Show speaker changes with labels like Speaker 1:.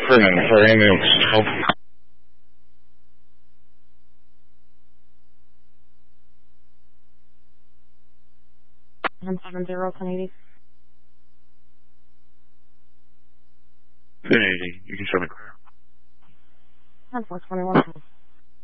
Speaker 1: for ambulance help.
Speaker 2: 770-1080.
Speaker 1: 1080, you can show me clear.
Speaker 2: 10-421.